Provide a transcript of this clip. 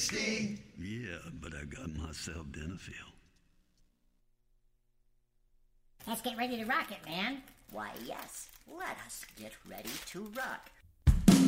Sting. Yeah, but I got myself Denafil. Let's get ready to rock it, man. Why, yes, let us get ready to rock.